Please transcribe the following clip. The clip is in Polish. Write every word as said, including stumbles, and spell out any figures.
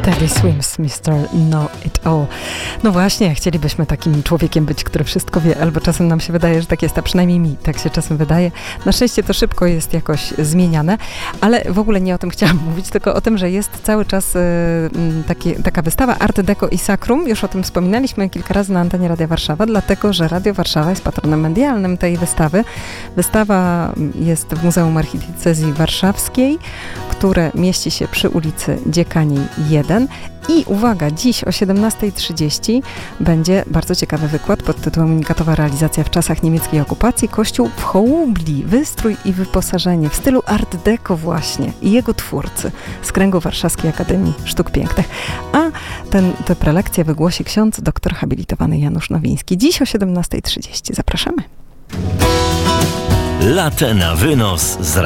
Teddy Swims, mister Know It All. No właśnie, chcielibyśmy takim człowiekiem być, który wszystko wie, albo czasem nam się wydaje, że tak jest, a przynajmniej mi tak się czasem wydaje. Na szczęście to szybko jest jakoś zmieniane, ale w ogóle nie o tym chciałam mówić, tylko o tym, że jest cały czas y, taki, taka wystawa Art Deco i Sacrum. Już o tym wspominaliśmy kilka razy na antenie Radia Warszawa, dlatego, że Radio Warszawa jest patronem medialnym tej wystawy. Wystawa jest w Muzeum Archidiecezji Warszawskiej, które mieści się przy ulicy Dziekaniej jeden. I uwaga, dziś o siedemnasta trzydzieści będzie bardzo ciekawy wykład pod tytułem Unikatowa realizacja w czasach niemieckiej okupacji. Kościół w Hołubli. Wystrój i wyposażenie w stylu Art Deco właśnie i jego twórcy z kręgu Warszawskiej Akademii Sztuk Pięknych. A ten, tę prelekcję wygłosi ksiądz doktor habilitowany Janusz Nowiński. Dziś o siedemnasta trzydzieści. Zapraszamy. Latte na wynos z